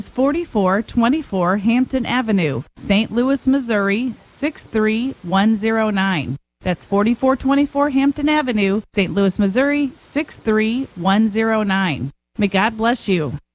4424 Hampton Avenue, St. Louis, Missouri 63109. That's 4424 Hampton Avenue, St. Louis, Missouri 63109. May God bless you.